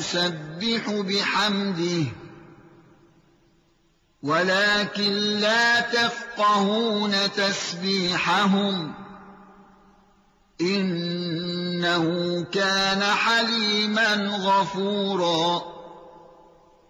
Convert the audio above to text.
يسبح بحمده ولكن لا تفقهون تسبيحهم إنه كان حليما غفورا